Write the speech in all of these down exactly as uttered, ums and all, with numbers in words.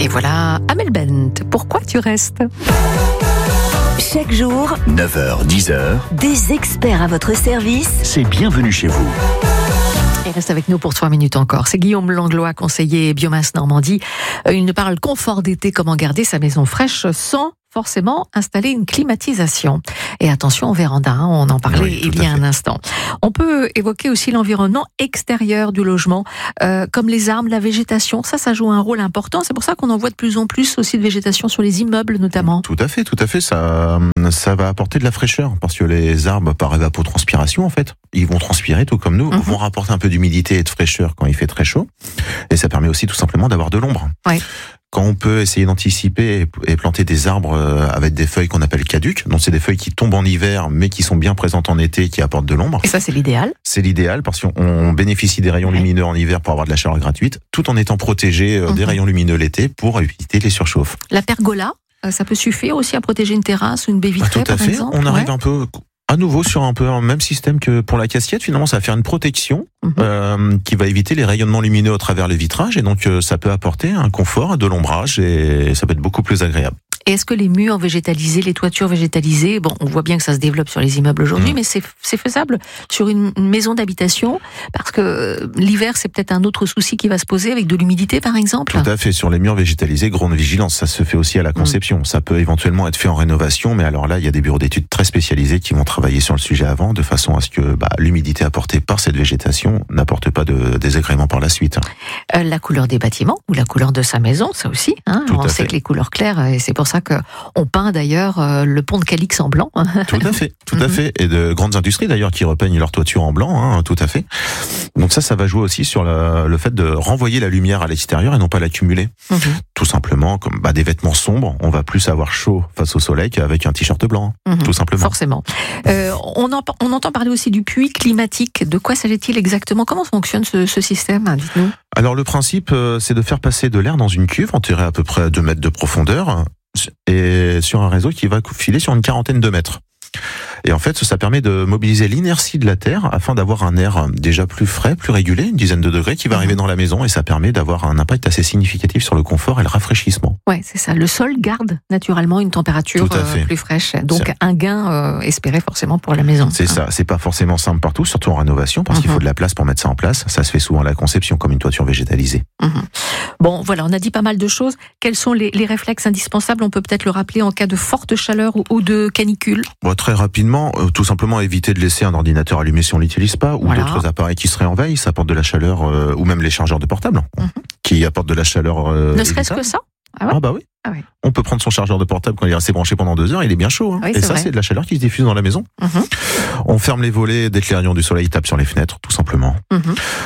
Et voilà Amel Bent, pourquoi tu restes ? Chaque jour, neuf heures dix heures, des experts à votre service. c'est bienvenue chez vous. Et reste avec nous pour trois minutes encore. C'est Guillaume Langlois, conseiller Biomasse Normandie. Il nous parle confort d'été, comment garder sa maison fraîche sans forcément installer une climatisation. Et attention au véranda, hein, on en parlait Oui, il y a un instant. On peut évoquer aussi l'environnement extérieur du logement, euh, comme les arbres, la végétation. Ça, ça joue un rôle important. C'est pour ça qu'on en voit de plus en plus aussi de végétation sur les immeubles notamment. Tout à fait, tout à fait. Ça, ça va apporter de la fraîcheur parce que les arbres, par évapotranspiration, en fait, ils vont transpirer tout comme nous, Mhm. vont rapporter un peu d'humidité et de fraîcheur quand il fait très chaud. Et ça permet aussi tout simplement d'avoir de l'ombre. Ouais. Quand on peut essayer d'anticiper et planter des arbres avec des feuilles qu'on appelle caduques, donc c'est des feuilles qui tombent en hiver mais qui sont bien présentes en été, qui apportent de l'ombre. Et ça, c'est l'idéal. C'est l'idéal parce qu'on bénéficie des rayons Ouais. lumineux en hiver pour avoir de la chaleur gratuite, tout en étant protégé euh, des Mhm. rayons lumineux l'été pour éviter les surchauffes. La pergola, euh, ça peut suffire aussi à protéger une terrasse ou une baie Ah, vitrée, tout à par fait. exemple. On arrive Ouais. un peu à nouveau sur un peu un même système que pour la cassiette. Finalement, ça va faire une protection Mhm. euh, qui va éviter les rayonnements lumineux à travers les vitrages et donc euh, ça peut apporter un confort, de l'ombrage et ça peut être beaucoup plus agréable. Et est-ce que les murs végétalisés, les toitures végétalisées, bon, on voit bien que ça se développe sur les immeubles aujourd'hui, Mmh. mais c'est, c'est faisable sur une, une maison d'habitation, parce que euh, l'hiver, c'est peut-être un autre souci qui va se poser avec de l'humidité, par exemple. Tout à fait. Sur les murs végétalisés, grande vigilance. Ça se fait aussi à la conception. Ça peut éventuellement être fait en rénovation, mais alors là, il y a des bureaux d'études très spécialisés qui vont travailler sur le sujet avant, de façon à ce que bah, l'humidité apportée par cette végétation n'apporte pas de désagréments par la suite. Euh, la couleur des bâtiments, ou la couleur de sa maison, ça aussi. Hein, Tout on à sait fait. que les couleurs claires, et c'est pour ça que on peint d'ailleurs euh, le pont de Cadix en blanc. Tout à fait, tout à Mhm. fait. Et de grandes industries d'ailleurs qui repeignent leur toiture en blanc, hein, tout à fait. Donc ça, ça va jouer aussi sur la- le fait de renvoyer la lumière à l'extérieur et non pas l'accumuler. Mhm. Tout simplement, comme bah, des vêtements sombres, on va plus avoir chaud face au soleil qu'avec un t-shirt blanc, Mhm. tout simplement. Forcément. Euh, on, en, on entend parler aussi du puits climatique. De quoi s'agit-il exactement ? Comment fonctionne ce, ce système ? Dites-nous. Alors le principe, euh, c'est de faire passer de l'air dans une cuve enterrée à peu près à deux mètres de profondeur et sur un réseau qui va filer sur une quarantaine de mètres. Et en fait, ça permet de mobiliser l'inertie de la Terre afin d'avoir un air déjà plus frais, plus régulé, une dizaine de degrés qui va arriver dans la maison et ça permet d'avoir un impact assez significatif sur le confort et le rafraîchissement. Ouais, c'est ça. Le sol garde naturellement une température Tout à fait. euh, plus fraîche. Donc C'est- un gain euh, espéré forcément pour la maison. C'est ça, c'est pas forcément simple partout, surtout en rénovation, parce qu'il Mhm. faut de la place pour mettre ça en place. Ça se fait souvent à la conception comme une toiture végétalisée. Mhm. Bon, voilà, on a dit pas mal de choses. Quels sont les, les réflexes indispensables ? On peut peut-être le rappeler en cas de forte chaleur ou, ou de canicule. Bon, très rapidement, euh, tout simplement éviter de laisser un ordinateur allumé si on l'utilise pas, ou Voilà. d'autres appareils qui seraient en veille, ça apporte de la chaleur, euh, ou même les chargeurs de portable, Mhm. qui apportent de la chaleur. euh, ne serait-ce évitable. que ça. Ah ouais Ah bah oui. Ah ouais. On peut prendre son chargeur de portable quand il est resté branché pendant deux heures, il est bien chaud. Hein. Oui, Et c'est ça, vrai. c'est de la chaleur qui se diffuse dans la maison. Mhm. On ferme les volets dès que les rayons du soleil tapent sur les fenêtres, tout simplement. Mhm.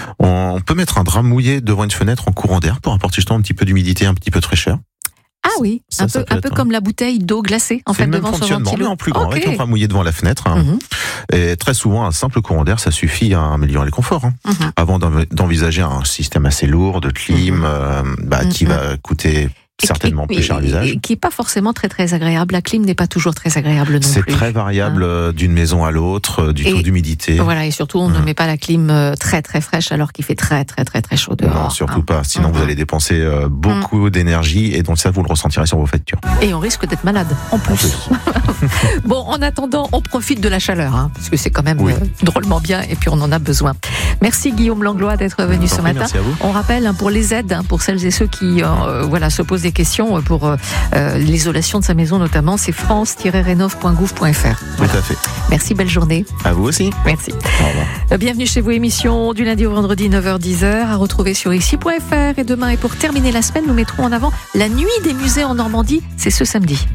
On peut mettre un drap mouillé devant une fenêtre en courant d'air pour apporter justement un petit peu d'humidité, un petit peu de fraîcheur. Ah oui, Ça, un ça peu, peut un peu être, comme la bouteille d'eau glacée en C'est fait le même devant son fonctionnement, mais ventilo. en plus grand, Ok. avec un drap mouillé devant la fenêtre. Hein. Mhm. Et très souvent, un simple courant d'air, ça suffit à améliorer le confort. Hein. Mhm. Avant d'env- d'envisager un système assez lourd de clim, Mhm. euh, bah, qui Mhm. va coûter Et- certainement et- plus cher à l'usage. et qui est pas forcément très très agréable. La clim n'est pas toujours très agréable non C'est plus. très variable euh, d'une maison à l'autre, euh, du Et- taux d'humidité. Voilà, et surtout on ne Mhm. met pas la clim euh, très très fraîche alors qu'il fait très très très très chaud dehors. Non, surtout hein. pas. Sinon, Mhm. vous allez dépenser euh, beaucoup d'énergie et donc ça, vous le ressentirez sur vos factures. Et on risque d'être malade en plus. En plus. Bon, en attendant, on profite de la chaleur, hein, parce que c'est quand même Oui. euh, drôlement bien et puis on en a besoin. Merci Guillaume Langlois d'être venu Je vous ce en prie, matin. merci à vous. On rappelle hein, pour les aides, hein, pour celles et ceux qui euh, voilà, se posent des questions pour euh, l'isolation de sa maison notamment, c'est france tiret rénov point gouv point f r. Tout à fait. Merci, belle journée. À vous aussi. Merci. Au revoir. Bienvenue chez vous, émission du lundi au vendredi neuf heures dix heures à retrouver sur ici point f r. Et demain, et pour terminer la semaine, nous mettrons en avant la nuit des musées en Normandie. C'est ce samedi.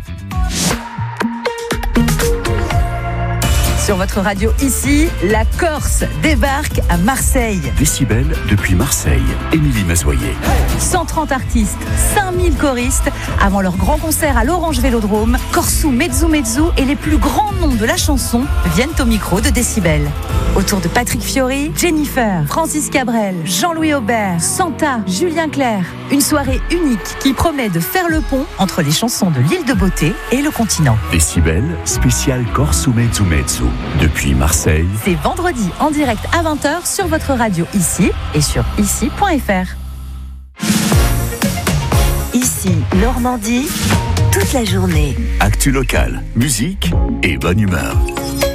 Sur votre radio ici, la Corse débarque à Marseille. Décibel depuis Marseille. Émilie Mazoyer. cent trente artistes, cinq mille choristes. Avant leur grand concert à l'Orange Vélodrome, Corsou, Mezzu Mezzu et les plus grands noms de la chanson viennent au micro de Décibel. Autour de Patrick Fiori, Jennifer, Francis Cabrel, Jean-Louis Aubert, Santa, Julien Clerc. Une soirée unique qui promet de faire le pont entre les chansons de l'île de Beauté et le continent. Décibel, spécial Corsu Mezzu Mezzu. Depuis Marseille. C'est vendredi en direct à vingt heures sur votre radio ici et sur ici point f r. Ici. Annecy, Normandie, toute la journée. Actu locale, musique et bonne humeur.